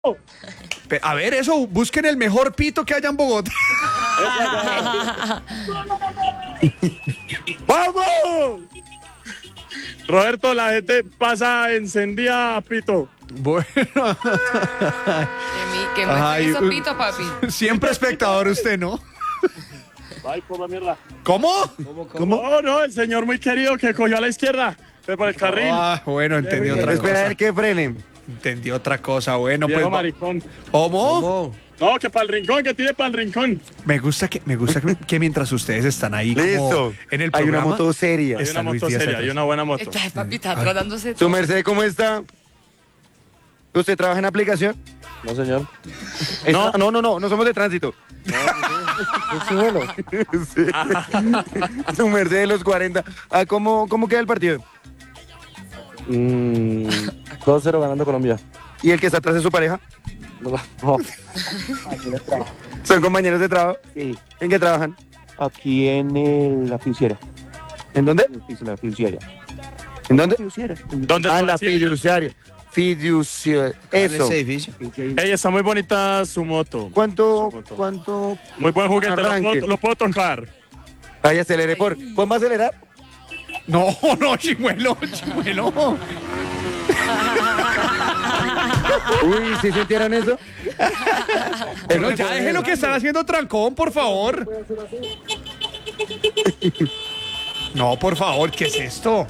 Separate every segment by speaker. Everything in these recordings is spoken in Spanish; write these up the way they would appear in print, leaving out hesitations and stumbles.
Speaker 1: A ver, eso, busquen el mejor pito que haya en Bogotá.
Speaker 2: ¡Vamos! Roberto, la gente pasa encendida a pito.
Speaker 1: Bueno.
Speaker 3: Que muestren esos pitos, papi.
Speaker 1: Siempre espectador usted, ¿no?
Speaker 2: Ay, por la mierda.
Speaker 1: ¿Cómo?
Speaker 2: ¿Cómo? No, el señor muy querido que cogió a la izquierda. Fue por el carril.
Speaker 1: Ah, bueno, entendí otra
Speaker 4: Espera a
Speaker 1: cosa.
Speaker 4: ver que frenen.
Speaker 1: Entendí otra cosa, bueno,
Speaker 2: Viejo
Speaker 1: pues.
Speaker 2: maricón.
Speaker 1: ¿Cómo?
Speaker 2: No, que para el rincón, que tire para el rincón.
Speaker 1: Me gusta que mientras ustedes están ahí como
Speaker 4: Listo.
Speaker 1: en el
Speaker 4: Hay
Speaker 1: programa.
Speaker 4: una moto seria.
Speaker 2: Hay
Speaker 1: Está
Speaker 2: una
Speaker 1: Luis
Speaker 2: moto
Speaker 1: Díaz
Speaker 2: seria,
Speaker 1: atrás.
Speaker 2: hay una buena moto.
Speaker 3: Papi, está tratándose
Speaker 4: Su
Speaker 3: todo.
Speaker 4: merced, ¿cómo está? ¿Usted trabaja en aplicación?
Speaker 2: No, señor.
Speaker 4: No somos de tránsito. Sí. Su merced de los 40. Ah, ¿cómo queda el partido?
Speaker 5: 2-0 ganando Colombia.
Speaker 4: ¿Y el que está atrás es su pareja?
Speaker 5: No,
Speaker 4: ¿Son compañeros de trabajo?
Speaker 5: sí.
Speaker 4: ¿En qué trabajan?
Speaker 5: Aquí en la fiduciaria.
Speaker 4: ¿En dónde?
Speaker 5: La fiduciaria.
Speaker 4: ¿En dónde?
Speaker 2: ¿Dónde
Speaker 4: Ah, en la
Speaker 2: está?
Speaker 4: fiduciaria. Fiduciaria. Eso.
Speaker 2: Ey, está muy bonita su moto.
Speaker 4: ¿Cuánto?
Speaker 2: Muy buen juguete,
Speaker 4: Arranque.
Speaker 2: lo puedo tocar.
Speaker 4: Ahí acelere por. ¿Podemos acelerar?
Speaker 1: No, chimuelo.
Speaker 4: Uy, ¿sí sintieron eso?
Speaker 1: Pero ya déjenlo que están haciendo trancón, por favor. No, por favor, ¿qué es esto?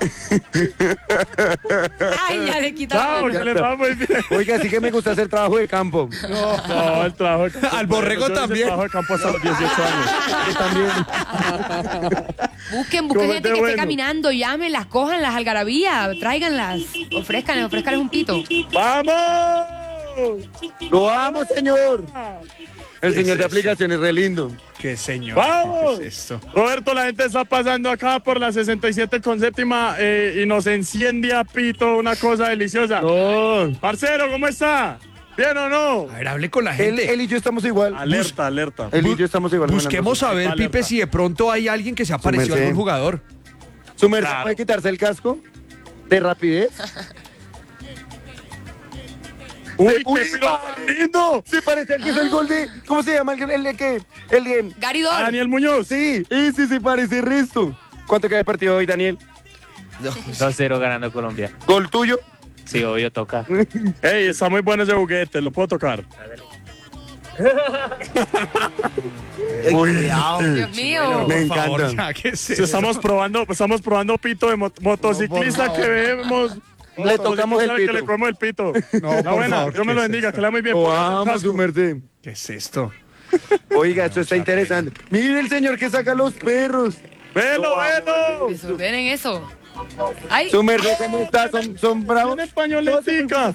Speaker 3: Ay, ya le quitaron.
Speaker 2: Chao, que le va muy bien.
Speaker 4: Oiga, sí que me gusta hacer trabajo de campo.
Speaker 2: No, el trabajo de campo.
Speaker 1: Al borrego
Speaker 2: Yo hice
Speaker 1: también.
Speaker 2: trabajo de campo hasta los 18 años.
Speaker 4: Yo también.
Speaker 3: Busquen
Speaker 2: Cómete
Speaker 3: gente que esté
Speaker 2: bueno.
Speaker 3: caminando, llámenlas, cójanlas, algarabía, tráiganlas, ofrézcanles un pito.
Speaker 2: ¡Vamos!
Speaker 4: Lo amo, señor. El señor de aplicaciones re lindo.
Speaker 2: ¡Qué señor!
Speaker 1: ¡Vamos!
Speaker 2: ¿Qué es esto? Roberto, la gente está pasando acá por la 67 con séptima y nos enciende a pito una cosa deliciosa.
Speaker 4: No.
Speaker 2: Parcero, ¿cómo está? ¿Bien o no?
Speaker 1: A ver, hable con la gente.
Speaker 4: Él y yo estamos igual.
Speaker 2: Alerta, alerta.
Speaker 4: Él y yo estamos igual.
Speaker 1: Busquemos a ver,
Speaker 2: Alerta.
Speaker 1: Pipe, si de pronto hay alguien que se apareció a
Speaker 4: merced.
Speaker 1: algún jugador.
Speaker 4: ¿Su merced
Speaker 2: Claro.
Speaker 4: puede quitarse el casco de rapidez?
Speaker 2: ¡Uy,
Speaker 4: Uy,
Speaker 2: qué pilo lindo!
Speaker 4: Sí, parece que es el gol de... ¿Cómo se llama? El de...
Speaker 3: Gary
Speaker 2: A
Speaker 3: Dor.
Speaker 2: Daniel Muñoz.
Speaker 4: Sí, sí, parece resto. ¿Cuánto queda el partido hoy, Daniel?
Speaker 6: 2-0 ganando Colombia.
Speaker 4: ¿Gol tuyo?
Speaker 6: Sí, obvio, toca.
Speaker 2: Ey, está muy bueno ese juguete, lo puedo tocar.
Speaker 3: Dios mío.
Speaker 4: Me
Speaker 1: Por favor,
Speaker 4: encanta.
Speaker 1: ya, ¿qué es
Speaker 2: Sí,
Speaker 1: eso?
Speaker 2: estamos probando pito de motociclista que vemos.
Speaker 4: Le tocamos el
Speaker 2: Que le
Speaker 4: pito.
Speaker 2: comemos el pito.
Speaker 1: No,
Speaker 2: La
Speaker 1: por
Speaker 2: buena,
Speaker 1: favor,
Speaker 2: Dios me
Speaker 1: ¿qué
Speaker 2: lo
Speaker 1: es
Speaker 2: bendiga,
Speaker 1: esto?
Speaker 2: que le va muy bien.
Speaker 4: Lo
Speaker 2: Póngase el
Speaker 4: amo,
Speaker 2: casco.
Speaker 4: su merced.
Speaker 1: ¿Qué es esto?
Speaker 4: Oiga, esto está interesante. Mire el señor que saca los perros.
Speaker 2: ¡Velo, velo!
Speaker 3: Desordenen eso. Ay,
Speaker 4: Su merced, ¿cómo está? ¿Son bravos?
Speaker 2: Un españoletica.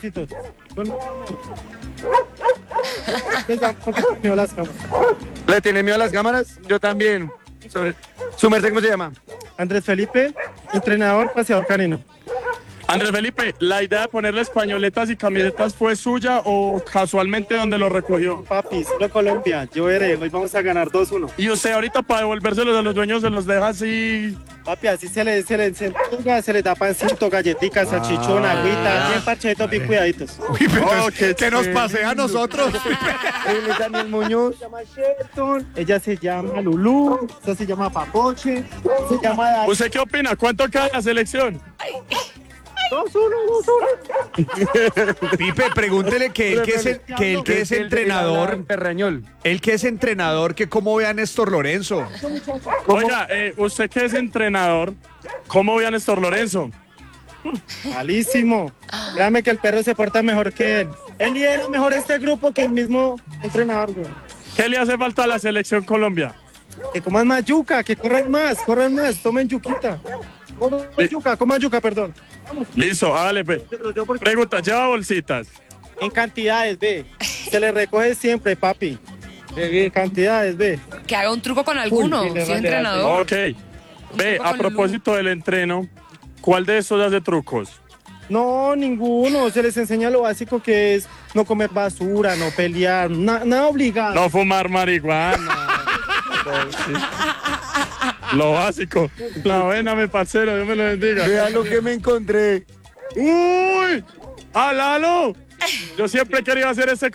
Speaker 4: ¿Le tiene miedo a las cámaras? Yo también. ¿Su merced cómo se llama?
Speaker 7: Andrés Felipe, entrenador, paseador canino.
Speaker 2: Andrés Felipe, ¿la idea de ponerle españoletas y camisetas fue suya o casualmente donde lo recogió?
Speaker 7: Papi, solo Colombia, yo veré, hoy vamos a ganar 2-1.
Speaker 2: Y usted ahorita para devolvérselos a los dueños se los deja así.
Speaker 7: Papi, así se le da pancito, galletitas, salchichón, agüita, bien parchaditos, bien cuidaditos.
Speaker 1: Uy, pero
Speaker 2: Oh,
Speaker 1: entonces,
Speaker 2: qué
Speaker 1: que nos
Speaker 2: chévere.
Speaker 1: pasea a nosotros.
Speaker 4: Él es Daniel Muñoz.
Speaker 7: Se llama Shelton, ella se llama Lulú, esta se llama Papoche, se llama Dani.
Speaker 2: ¿Usted qué opina? ¿Cuánto queda la selección?
Speaker 7: 2-1.
Speaker 1: Pipe, pregúntele que él que es entrenador,
Speaker 4: Perrañol.
Speaker 1: él que es entrenador, que cómo ve a Néstor Lorenzo.
Speaker 2: Oiga, usted que es entrenador, ¿cómo ve a Néstor Lorenzo?
Speaker 7: Malísimo. Créame que el perro se porta mejor que él. Él lidera mejor este grupo que el mismo entrenador, güey.
Speaker 2: ¿Qué le hace falta a la selección Colombia?
Speaker 7: Que coman más yuca, que corran más, tomen yuquita. Coman yuca, perdón.
Speaker 2: Listo, hágale, pe. Pregunta, ¿lleva bolsitas?
Speaker 7: En cantidades, ve. Se le recoge siempre, papi. En cantidades, ve.
Speaker 3: que haga un truco con alguno,
Speaker 7: Uy,
Speaker 3: si
Speaker 7: que le
Speaker 3: es
Speaker 7: mande
Speaker 3: entrenador.
Speaker 2: Ok. Ve, a
Speaker 3: Con
Speaker 2: propósito del entreno, ¿cuál de esos hace trucos?
Speaker 7: No, ninguno. Se les enseña lo básico que es no comer basura, no pelear, nada obligado.
Speaker 2: No fumar marihuana. Lo básico. La buena, mi parcero, Dios me lo bendiga.
Speaker 4: Vea lo que me encontré.
Speaker 2: ¡Uy! ¡Alalo! Yo siempre he querido hacer este